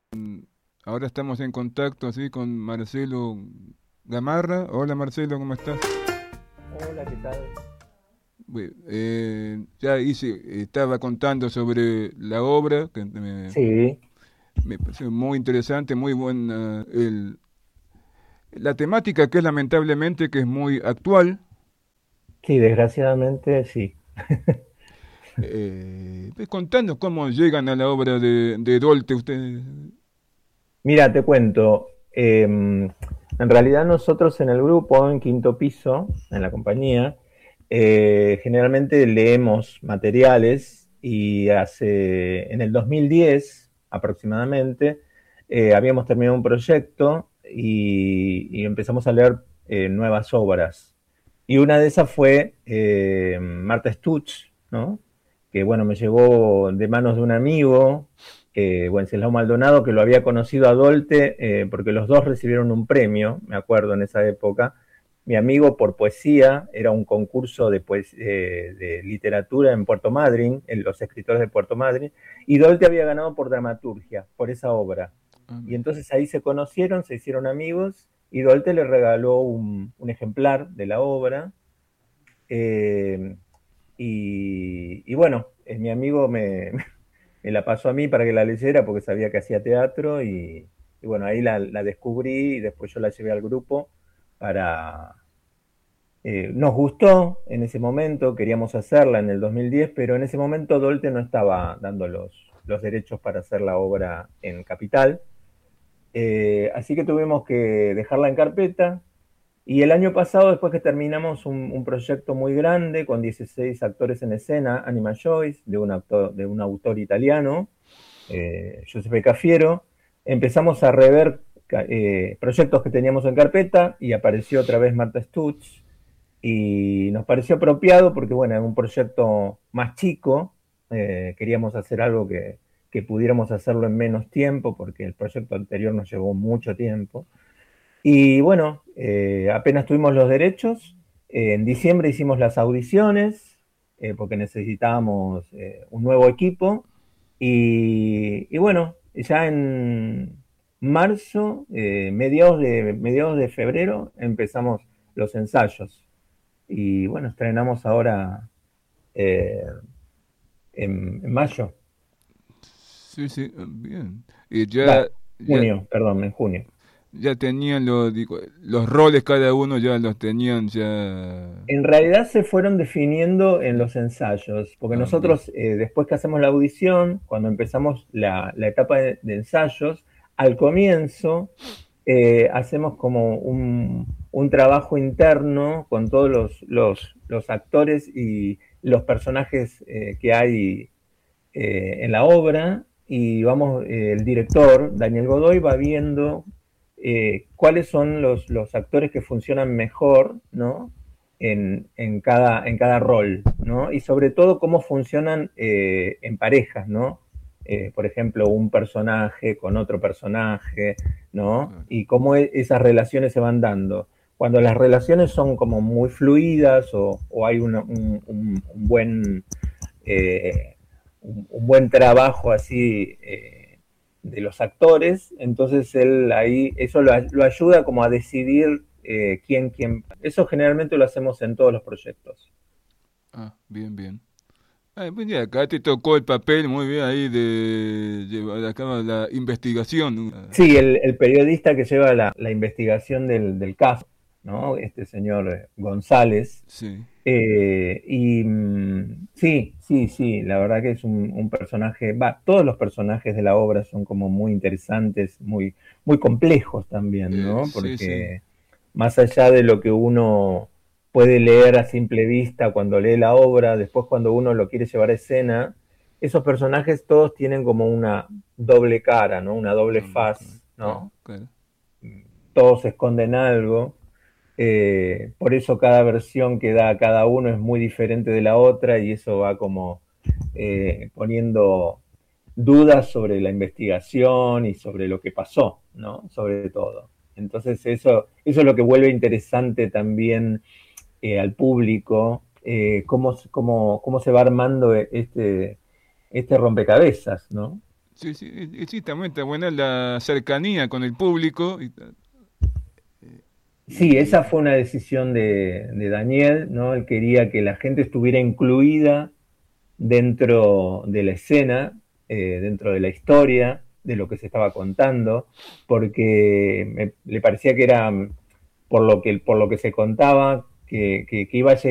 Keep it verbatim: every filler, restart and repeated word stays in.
Ahora estamos en contacto así con Marcelo Gamarra. Hola Marcelo, ¿cómo estás? Hola, ¿qué tal? Bueno, eh, ya hice, estaba contando sobre la obra, que me, Sí, me pareció muy interesante, muy buena. El, la temática que es lamentablemente que es muy actual. sí, desgraciadamente sí. Eh, pues, contanos cómo llegan a la obra de, de Dolte ustedes. Mira, te cuento. em, en realidad nosotros en el grupo, en quinto piso, en la compañía, eh, generalmente leemos materiales y hace, en el dos mil diez aproximadamente, eh, habíamos terminado un proyecto y, y empezamos a leer eh, nuevas obras. Y una de esas fue eh, Marta Stutz, ¿no? Que bueno, me llegó de manos de un amigo, eh, Wenceslao Maldonado, que lo había conocido a Dolte, eh, porque los dos recibieron un premio, me acuerdo en esa época. Mi amigo por poesía, era un concurso de, pues, eh, de literatura en Puerto Madryn, en los escritores de Puerto Madryn, y Dolte había ganado por dramaturgia, por esa obra. Ah, Y mira. entonces ahí se conocieron, se hicieron amigos, y Dolte le regaló un, un ejemplar de la obra. eh, y, y, bueno, eh, mi amigo me, me, la pasó a mí para que la leyera porque sabía que hacía teatro y, y bueno, ahí la, la, descubrí y después yo la llevé al grupo para... Eh, nos gustó en ese momento, queríamos hacerla en el dos mil diez, pero en ese momento Dolte no estaba dando los, los derechos para hacer la obra en Capital, eh, así que tuvimos que dejarla en carpeta. Y el año pasado, después que terminamos un, un proyecto muy grande con dieciséis actores en escena, Anima Joyce, de un, actor, de un autor italiano, eh, Giuseppe Cafiero, empezamos a rever eh, proyectos que teníamos en carpeta y apareció otra vez Marta Stutz y nos pareció apropiado porque, bueno, es un proyecto más chico, eh, queríamos hacer algo que, que pudiéramos hacerlo en menos tiempo porque el proyecto anterior nos llevó mucho tiempo. Y bueno, eh, apenas tuvimos los derechos, eh, en diciembre hicimos las audiciones, eh, porque necesitábamos eh, un nuevo equipo. Y, y bueno, ya en marzo, eh, mediados de, mediados de febrero, empezamos los ensayos. Y bueno, estrenamos ahora eh, en, en mayo. Sí, sí, bien. Y Va, ya, ya, junio, perdón, en junio. ya tenían los, digo, los roles cada uno, ya los tenían ya. En realidad se fueron definiendo en los ensayos, porque Ah, bien. nosotros eh, después que hacemos la audición, cuando empezamos la, la etapa de, de ensayos, al comienzo eh, hacemos como un, un trabajo interno con todos los, los, los actores y los personajes eh, que hay eh, en la obra y vamos, eh, el director, Daniel Godoy, va viendo eh, cuáles son los, los, actores que funcionan mejor, ¿no? En, en, cada, en cada rol, ¿no? Y sobre todo cómo funcionan eh, en parejas, ¿no? Eh, por ejemplo, un personaje con otro personaje, ¿no? Claro. Y cómo e esas relaciones se van dando. Cuando las relaciones son como muy fluidas o, o hay una, un, un, un, buen eh, un, un, buen trabajo así eh, de los actores, entonces él ahí, eso lo, lo ayuda como a decidir eh, quién, quién. Eso generalmente lo hacemos en todos los proyectos. Ah, bien, bien. Ah, pues ya, acá te tocó el papel muy bien ahí de llevar a cabo la investigación. Ah, Sí, el, el periodista que lleva la, la investigación del, del, caso, ¿no? Este señor González. sí, Eh, y mm, sí, sí, sí, la verdad que es un, un personaje, va, todos los personajes de la obra son como muy interesantes, muy, muy complejos también, eh, ¿no? sí, sí. Porque más allá de lo que uno puede leer a simple vista cuando lee la obra, después cuando uno lo quiere llevar a escena, esos personajes todos tienen como una doble cara, ¿no? Una doble Doble cara, faz, claro, ¿no? claro. Todos esconden algo. Eh, por eso cada versión que da cada uno es muy diferente de la otra y eso va como eh, poniendo dudas sobre la investigación y sobre lo que pasó, ¿no? Sobre todo. Entonces eso, eso es lo que vuelve interesante también eh, al público, eh, cómo, cómo, cómo se va armando este, este rompecabezas, ¿no? Sí, sí, y, y sí, también está buena la cercanía con el público. Y, Sí, y- esa fue una decisión de, de Daniel, ¿no? Él quería que la gente estuviera incluida dentro de la escena, eh, dentro de la historia, de lo que se estaba contando, porque me- le parecía que era, por lo que, por lo que se contaba, que, que, que iba a llegar